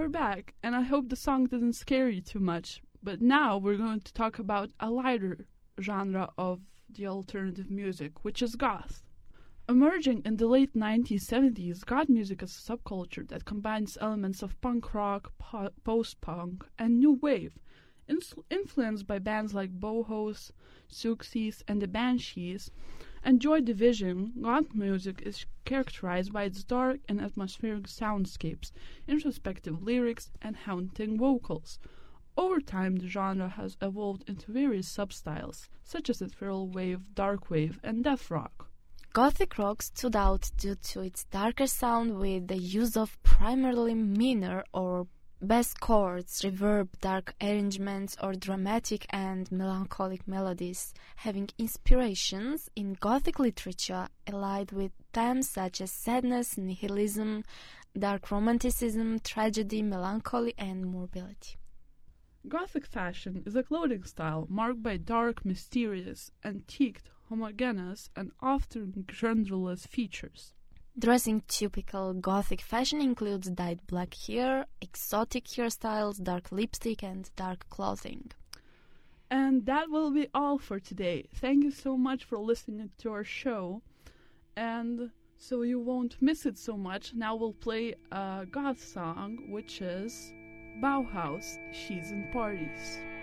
we're back, and I hope the song didn't scare you too much. But now we're going to talk about a lighter genre of the alternative music, which is goth. Emerging in the late 1970s, goth music is a subculture that combines elements of punk rock, post-punk, and new wave. Influenced by bands like Bohos, Suxies, and the Banshees, and Joy Division, goth music is characterized by its dark and atmospheric soundscapes, introspective lyrics, and haunting vocals. Over time, the genre has evolved into various substyles, such as ethereal wave, dark wave, and death rock. Gothic rock stood out due to its darker sound with the use of primarily minor or bass chords, reverb, dark arrangements, or dramatic and melancholic melodies, having inspirations in Gothic literature allied with themes such as sadness, nihilism, dark romanticism, tragedy, melancholy, and morbidity. Gothic fashion is a clothing style marked by dark, mysterious, antiqued, homogeneous, and often genderless features. Dressing typical Gothic fashion includes dyed black hair, exotic hairstyles, dark lipstick, and dark clothing. And that will be all for today. Thank you so much for listening to our show. And so you won't miss it so much, now we'll play a goth song, which is Bauhaus, She's in Parties.